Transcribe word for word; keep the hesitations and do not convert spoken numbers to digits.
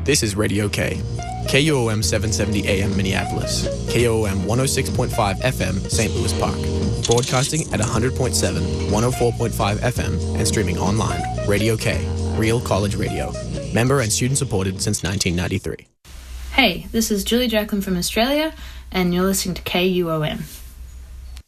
This is Radio K. K U O M seven seventy A M Minneapolis. K O O M one oh six point five F M Saint Louis Park. Broadcasting at one hundred point seven, one oh four point five F M and streaming online. Radio K. Real College Radio. Member and student supported since nineteen ninety-three. Hey, this is Julie Jacklin from Australia, and you're listening to K U O M.